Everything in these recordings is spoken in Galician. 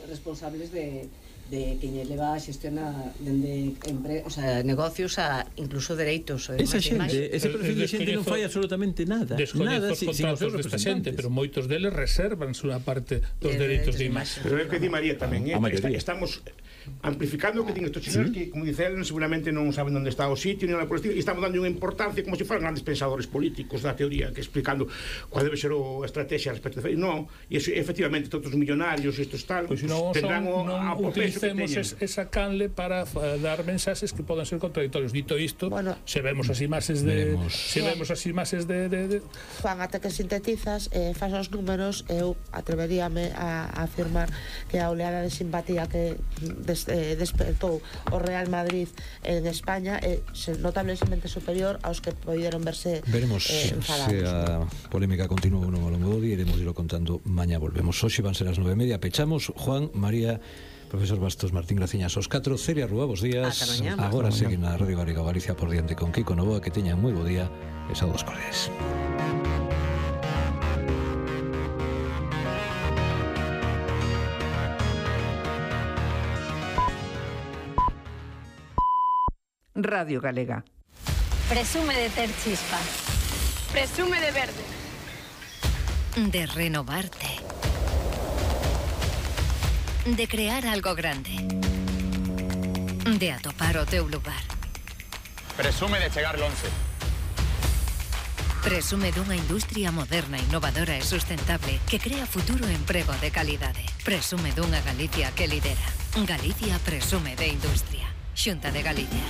responsables de quen leva a xestiona dende negocios a incluso dereitos. Esa xente, ese perfil de xente non fai absolutamente nada. Descoñezo os contratos desta xente, pero moitos deles reservanse unha parte dos dereitos de imaxe. Pero é o que di María tamén, estamos amplificando o que din estos chinos que, como dice él, seguramente non saben onde está o sitio, e estamos dando unha importancia como se fueran grandes pensadores políticos da teoría, que explicando cual debe ser a estrategia respecto de... Non, e efectivamente todos os millonarios estos tal, tendrán o peso que teñen. Esa canle para dar mensaxes que poden ser contradictorios. Dito isto, se vemos as imaxes de Juan, ata que sintetizas, faz os números, eu atreveríame a afirmar que a oleada de simpatía que despertou o Real Madrid en España é notablemente superior aos que poderon verse enfadados. Se a polémica continúa ou non ao longo do día, iremos irlo contando mañá. Volvemos. Hoxe van ser as 9:30. Pechamos. Juan, María, profesor Bastos, Martín Graciñas, os 4. Celia Rúa, bos días. Agora seguen na Radio Galega Galicia por diante con Kiko Novoa. Que teñan moi bo día e saúdos cordiais. Radio Galega. Presume de ter chispa. Presume de verde. De renovarte. De crear algo grande. De atopar o teu lugar. Presume de chegar lonxe. Presume dunha industria moderna, innovadora e sustentable que crea futuro e emprego de calidade. Presume dunha Galicia que lidera. Galicia presume de industria. Xunta de Galicia.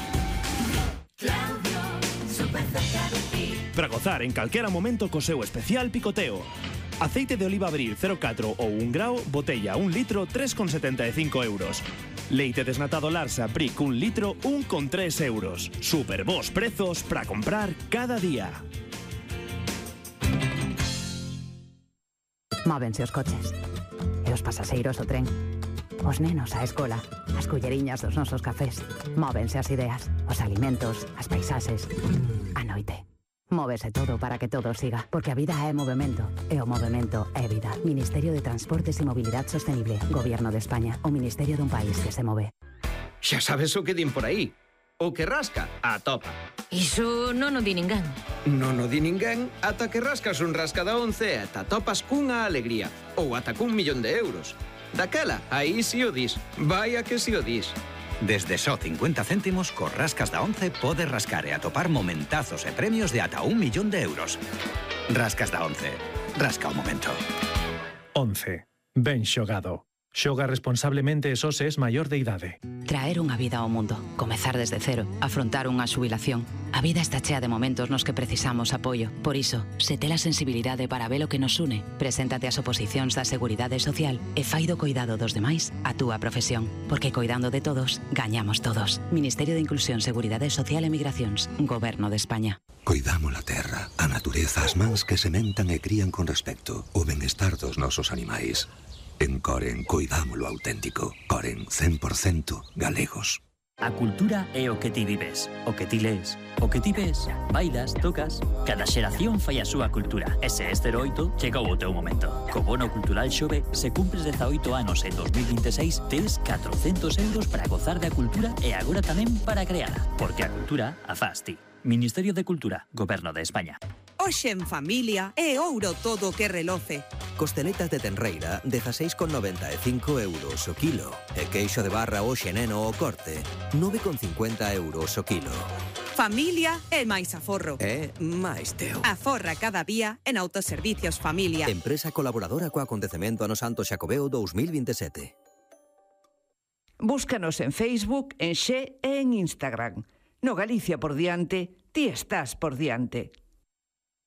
Para gozar en calquera momento co seu especial picoteo. Aceite de oliva Abril 0,4 ou 1 grao, botella 1 litro, 3,75 euros. Leite desnatado Larsa Brick 1 litro, 1,3 euros. Super bons prezos para comprar cada día. Móvense os coches, e os pasaseiros o tren, os nenos á escola, as culleriñas dos nosos cafés. Móvense as ideas, os alimentos, as paisaxes, a noite. Móvese todo para que todo siga, porque a vida é movemento, e o movemento é vida. Ministerio de Transportes e Mobilidade Sostenible, Gobierno de España, o ministerio dun país que se move. Xa sabes o que din por aí. O que rasca, atopa. Iso non o di ninguén. Non o di ninguén ata que rascas un rasca da 11 e ata topas cunha alegría. Ou ata cun 1.000.000 de euros. Daquela, aí si o dis. Vai a que si o dis. Desde só 50 céntimos, cos rascas da 11 podes rascar e atopar momentazos e premios de ata 1.000.000 de euros. Rascas da 11. Rasca o momento. 11. Ben xogado. Xoga responsablemente e só se es maior de idade. Traer unha vida ao mundo, comezar desde cero, afrontar unha xubilación. A vida está chea de momentos nos que precisamos apoio. Por iso, se tes a sensibilidade para ver o que nos une, preséntate ás oposicións da Seguridade Social e fai do cuidado dos demais a túa profesión. Porque coidando de todos, gañamos todos. Ministerio de Inclusión, Seguridade Social e Migracións, Goberno de España. Coidamos a terra, a natureza, as mans que sementan e crían con respecto, o benestar dos nosos animais. En Coren coidámolo auténtico. Coren 100% galegos. A cultura é o que ti vives, o que ti lees, o que ti ves, bailas, tocas. Cada xeración fai a súa cultura. E se este 8 chegou o teu momento. Co Bono Cultural Xove, se cumpres 18 anos en 2026, tes 400 euros para gozar da cultura e agora tamén para creala. Porque a cultura a faz ti. Ministerio de Cultura, Goberno de España. Hoxe en familia é ouro todo o que reloce. Costeletas de tenreira, 16,95 euros o kilo. E queixo de barra hoxe neno o corte, 9,50 euros o kilo. Familia é máis aforro. É máis teu. Aforra cada día en Autoservicios Familia. Empresa colaboradora co acontecemento ano Santo Xacobeo 2027. Búscanos en Facebook, en Xe e en Instagram. No Galicia por diante, ti estás por diante.